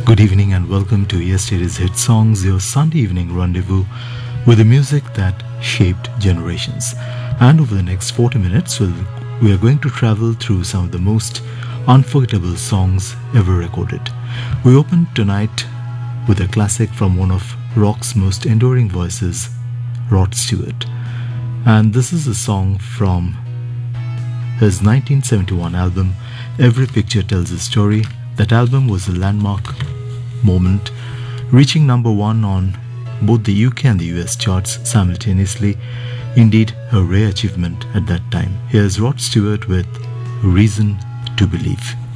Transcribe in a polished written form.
Good evening and welcome to Yesterday's Hit Songs, your Sunday evening rendezvous with the music that shaped generations. And over the next 40 minutes, we are going to travel through some of the most unforgettable songs ever recorded. We open tonight with a classic from one of rock's most enduring voices, Rod Stewart. And this is a song from his 1971 album, Every Picture Tells a Story. That album was a landmark moment, reaching number one on both the UK and the US charts simultaneously. Indeed, a rare achievement at that time. Here's Rod Stewart with Reason to Believe.